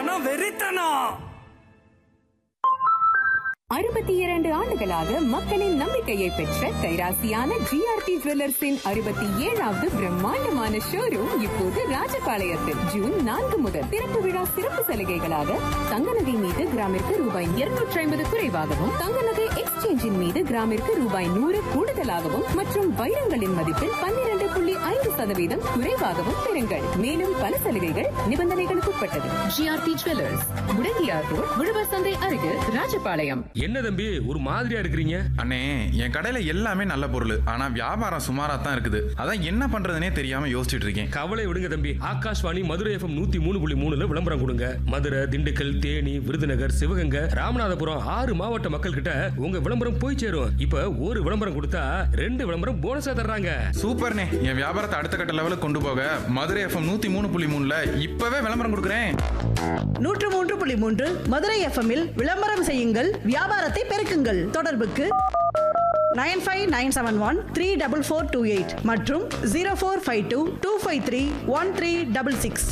வெறித்தனம் வெறித்தனம். 62 ஆண்டுகளாக மக்களின் நம்பிக்கையை பெற்ற கைராசியான ஜிஆர்டி ஜுவல்லர்ஸின் 67வது பிரம்மாண்டமான ஷோரூம் இப்போது ராஜபாளையத்தில் ஜூன் 4 முதல் திறப்பு விழா சிறப்பு சலுகைகளாக தங்க நகை மீது கிராமிற்கு ரூபாய் 250 குறைவாகவும், தங்க நகை எக்ஸ்சேஞ்சின் மீது கிராமிற்கு ரூபாய் 100 கூடுதலாகவும் மற்றும் வைரங்களின் மதிப்பில் 12.5% குறைவாகவும் பெறுங்கள். மேலும் பல சலுகைகள் நிபந்தனைகளுக்கு உட்பட்டது. ஜிஆர்டி ஜுவல்லர்ஸ், முடங்கியார் ரோட், உழவர் சந்தை அருகில், ராஜபாளையம். என்ன தம்பி ஒரு மாதிரியா இருக்கிறீங்க? அண்ணே, என் கடையில எல்லாமே நல்ல பொருள், ஆனா வியாபாரம் சுமாரா தான் இருக்குது. அதான் என்ன பண்றதுனே தெரியாம யோசிச்சுட்டு இருக்கேன். கவலை விடுங்க தம்பி, ஆகாஷ்வாணி மதுரை FM 103.3 விளம்பரம் கொடுங்க. மதுரை, திண்டுக்கல், தேனி, விருதுநகர், சிவகங்கை, ராமநாதபுரம் 6 மாவட்ட மக்கள் கிட்ட உங்க விளம்பரம் போய் சேரும். இப்ப ஒரு விளம்பரம் கொடுத்தா 2 விளம்பரம் போனஸா தர்றாங்க. சூப்பர்ண்ணே, என் வியாபாரத்தை அடுத்த கட்ட லெவலுக்கு கொண்டு போக மதுரை FM 103.3ல இப்பவே விளம்பரம் கொடுக்குறேன். 103.3 மதுரை எஃப்எம்மில் விளம்பரம் செய்யுங்கள், வியாபாரத்தை பெருக்குங்கள். தொடர்புக்கு 9597134428 மற்றும் 0452253136.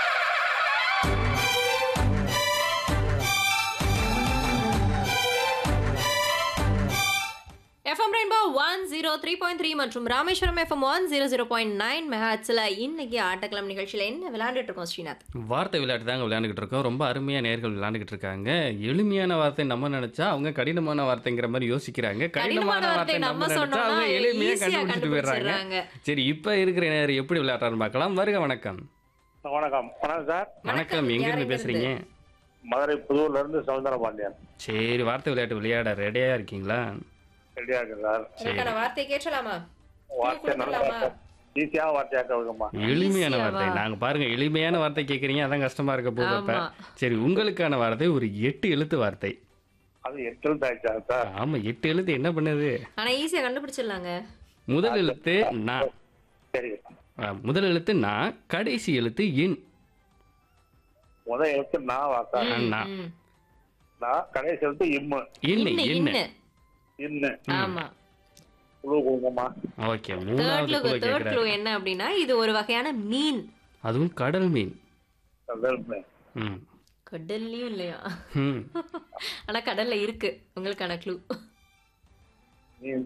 FM ரெயின்போ 103.3 மற்றும் ராமேஸ்வரம் FM 100.9 மெகாஹெர்ட்ஸ்ல இன்னைக்கு ஆட்டக்களம் நிகழ்ச்சியில என்ன விளையாண்டுட்டு இருக்கோம் ஸ்ரீநாத்? வார்த்தை விளையாட்டு தாங்க விளையாண்டுக்கிட்டு இருக்கோம். ரொம்ப அருமையா நேர்கள் விளையாண்டுக்கிட்டு இருக்காங்க. எளிமையான வார்த்தை நம்ம நினைச்சா அவங்க கடினமான வார்த்தைங்கிற மாதிரி யோசிக்கிறாங்க. கடினமான வார்த்தை நம்ம நினைச்சா அவங்க எளிமையா கண்டுபிடிச்சிட்டு போயிடுறாங்க. சரி, இப்ப இருக்கிற நேரம் எப்படி விளையாடுறான்னு பார்க்கலாம். வருக. வணக்கம். வணக்கம். வணக்கம் சார். வணக்கம். எங்க இருந்து பேசுறீங்க? மதுரை புதூர்ல இருந்து சௌந்தர பாண்டியன். சரி, வார்த்தை விளையாட்டு விளையாட ரெடியா இருக்கீங்களா? ரெடியா இருக்கு சார். உங்களுக்கான வார்த்தை கேட்கலாமா? வார்த்தை நல்லா ஈஸியா வார்த்தையா கேட்குமா? எளிமையான வார்த்தை. நாங்க பாருங்க எளிமையான வார்த்தை கேக்குறீங்க, அதான் கஷ்டமா இருக்க போகுது. சரி, உங்களுக்கான வார்த்தை ஒரு 8 எழுத்து வார்த்தை. அது 8 எழுத்து ஆயிடுச்சா சார்? ஆமா, 8 எழுத்து. என்ன பண்ணுது? ஆனா ஈஸியா கண்டுபிடிச்சிடலாங்க. முதல் எழுத்து நா. சரி. முதல் எழுத்து நா, கடைசி எழுத்து இன். முதல் எழுத்து நா வாசா. நா. நா, கடைசி எழுத்து இம்மு. இன்னு. இன்னு. இன்னு. ஆமா. குழு குழுங்கம்மா. ஓகே, மூணாவது குழு தேர்ட் க்ளூ கேக்குறாரு. என்ன அப்படின்னா இது ஒரு வகையான மீன். அதுவும் கடல் மீன். கடல் மீன். ம். கடல்லயும் இல்லையா? ம். ஆனா கடல்ல இருக்கு. உங்களுக்கான க்ளூ. மீன்.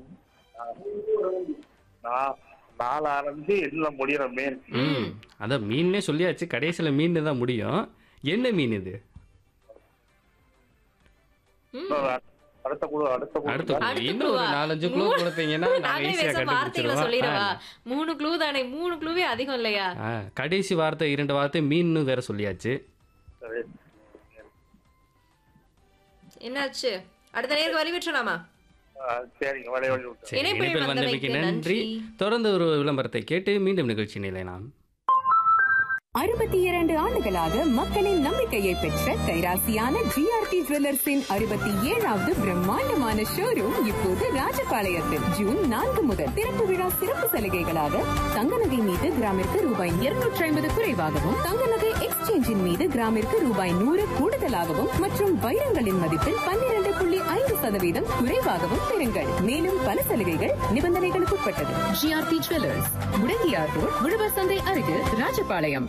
நாலு ஆரம்பிச்சு எல்லாம் முடியற மீன். ம். அதான் மீன்னே சொல்லியாச்சு, கடைசியில மீன் தான் முடியும். என்ன மீன் இது? அடுத்த குழு. அடுத்த குழு. இன்னும் ஒரு 4-5 குழு கொடுத்தீங்கன்னா நாங்க ஈஸியா கண்டுபிடிச்சிருவோம். சொல்லிடுவா. 3 க்ளூ தானே. 3 க்ளூவே அதிகம் இல்லையா? கடைசி வார்த்தை 2 வார்த்தை மீன் வேற சொல்லியாச்சு. என்னாச்சு? அடுத்த நேருக்கு வழிவிட்டுலாமா? சரிங்க, வழி விட்டு. இணைப்பில் வந்தமைக்கு நன்றி. தொடர்ந்து ஒரு விளம்பரத்தை கேட்டு மீண்டும் நிகழ்ச்சி நிலையலாம். 62 ஆண்டுகளாக மக்களின் நம்பிக்கையை பெற்ற கைராசியான ஜிஆர்டி ஜுவல்லர்ஸின் 67வது பிரம்மாண்டமான ஷோரூம் இப்போது ராஜபாளையத்தில் ஜூன் 4 முதல் திறப்பு விழா சிறப்பு சலுகைகளாக தங்க நகை மீது கிராமிற்கு ரூபாய் 250 குறைவாகவும், தங்க நகை எக்ஸ்சேஞ்சின் மீது கிராமிற்கு ரூபாய் 100 கூடுதலாகவும் மற்றும் வைரங்களின் மதிப்பில் 12.5% குறைவாகவும் பெறுங்கள். மேலும் பல சலுகைகள் நிபந்தனைகளுக்கு உட்பட்டது. ஜிஆர்டி ஜுவல்லர்ஸ், முடங்கியார் ரோட், உழவர் சந்தை அருகில், ராஜபாளையம்.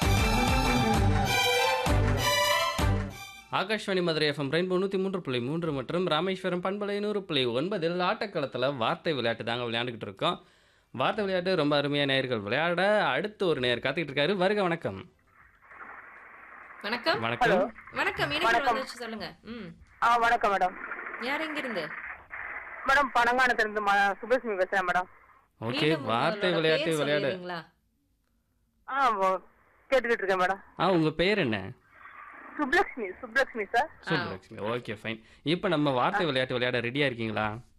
ஆகாஷ்வாணி மதுரை FM ரெயின்போ 103.3 மற்றும் ராமேஸ்வரம் பண்பலை 100.9 ஆட்டக்களத்தில் வார்த்தை விளையாட்டு தாங்க விளையாண்டுக்கிட்டு இருக்கோம். வார்த்தை விளையாட்டு ரொம்ப அருமையான நேயர்கள் விளையாட அடுத்து ஒரு நேயர் காத்துக்கிட்டு இருக்காரு. வருக. வணக்கம். வணக்கம். வணக்கம். வணக்கம். இணைப்பில் வந்துச்சு, சொல்லுங்க. வணக்கம் மேடம். யார் எங்க இருந்து? மேடம், பனங்கானத்துல இருந்து சுபலட்சுமி பேசுறேன் மேடம். ஓகே, வார்த்தை விளையாட்டு விளையாட கேட்டுக்கிட்டு இருக்கேன் மேடம். உங்க பேர் என்ன? Subbulakshmi sir. Subbulakshmi. Okay, fine. இப்போ நம்ம வார்த்தை விளையாட்டு விளையாட ரெடியா இருக்கீங்களா?